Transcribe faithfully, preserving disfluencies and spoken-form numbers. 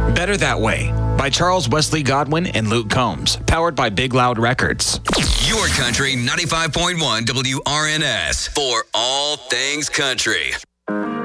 Better That Way by Charles Wesley Godwin and Luke Combs. Powered by Big Loud Records. Your Country ninety-five point one W R N S for all things country.